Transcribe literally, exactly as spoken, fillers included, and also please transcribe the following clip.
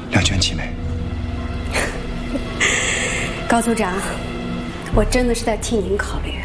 两全其美。 高组长，我真的是在替您考虑。